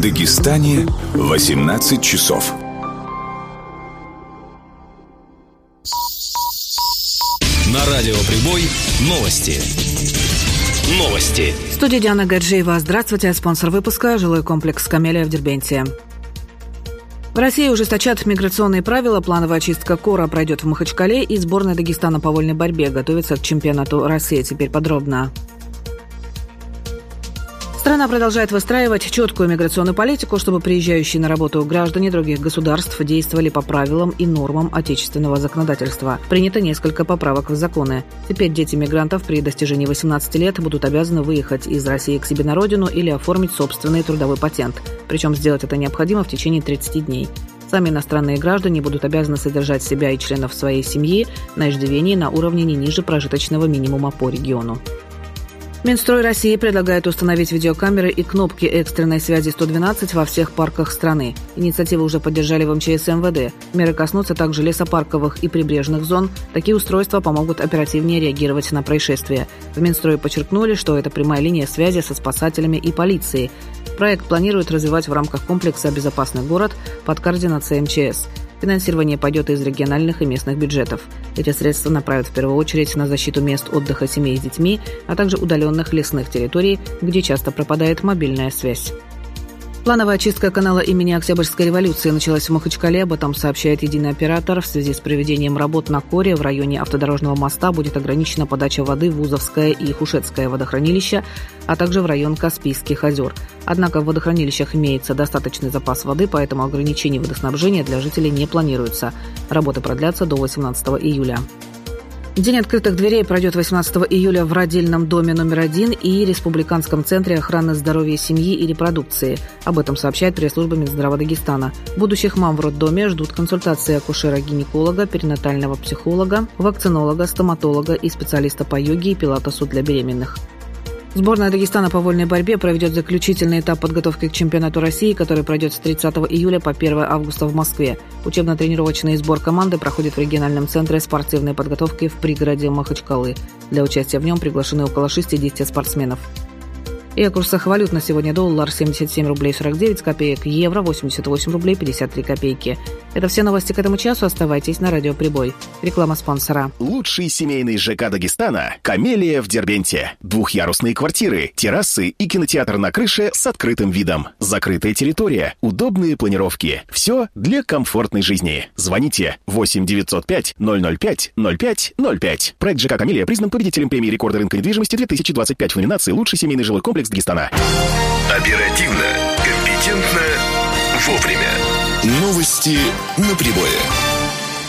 Дагестане 18 часов. На радио Прибой новости. В студии Диана Гаджиева. Здравствуйте. Спонсор выпуска – жилой комплекс «Камелия» в Дербенте. В России ужесточат миграционные правила. Плановая чистка кора пройдет в Махачкале, и сборная Дагестана по вольной борьбе готовится к чемпионату России. Теперь подробно. Страна продолжает выстраивать четкую миграционную политику, чтобы приезжающие на работу граждане других государств действовали по правилам и нормам отечественного законодательства. Принято несколько поправок в законы. Теперь дети мигрантов при достижении 18 лет будут обязаны выехать из России к себе на родину или оформить собственный трудовой патент. Причем сделать это необходимо в течение 30 дней. Сами иностранные граждане будут обязаны содержать себя и членов своей семьи на иждивении на уровне не ниже прожиточного минимума по региону. Минстрой России предлагает установить видеокамеры и кнопки экстренной связи 112 во всех парках страны. Инициативу уже поддержали в МЧС и МВД. Меры коснутся также лесопарковых и прибрежных зон. Такие устройства помогут оперативнее реагировать на происшествия. В Минстрое подчеркнули, что это прямая линия связи со спасателями и полицией. Проект планируют развивать в рамках комплекса «Безопасный город» под координацией МЧС. Финансирование пойдет из региональных и местных бюджетов. Эти средства направят в первую очередь на защиту мест отдыха семей с детьми, а также удаленных лесных территорий, где часто пропадает мобильная связь. Плановая очистка канала имени Октябрьской революции началась в Махачкале. Об этом сообщает единый оператор. В связи с проведением работ на коре в районе автодорожного моста будет ограничена подача воды в Вузовское и Хушетское водохранилища, а также в район Каспийских озер. Однако в водохранилищах имеется достаточный запас воды, поэтому ограничений водоснабжения для жителей не планируется. Работы продлятся до 18 июля. День открытых дверей пройдет 18 июля в родильном доме номер 1 и Республиканском центре охраны здоровья семьи и репродукции. Об этом сообщает пресс-служба Минздрава Дагестана. Будущих мам в роддоме ждут консультации акушера-гинеколога, перинатального психолога, вакцинолога, стоматолога и специалиста по йоге и пилатесу для беременных. Сборная Дагестана по вольной борьбе проведет заключительный этап подготовки к чемпионату России, который пройдет с 30 июля по 1 августа в Москве. Учебно-тренировочный сбор команды проходит в региональном центре спортивной подготовки в пригороде Махачкалы. Для участия в нем приглашены около 60 спортсменов. И о курсах валют на сегодня: доллар 77 рублей 49 копеек, евро 88 рублей 53 копейки. Это все новости к этому часу. Оставайтесь на радио Прибой. Реклама спонсора. Лучший семейный ЖК Дагестана – «Камелия» в Дербенте. Двухъярусные квартиры, террасы и кинотеатр на крыше с открытым видом. Закрытая территория, удобные планировки. Все для комфортной жизни. Звоните 8 905 005 05 05. Проект ЖК «Камелия» признан победителем премии рекорда рынка недвижимости 2025 в номинации «Лучший семейный жилой комплекс Дагестана». Оперативно, компетентно, вовремя. Новости на Прибое.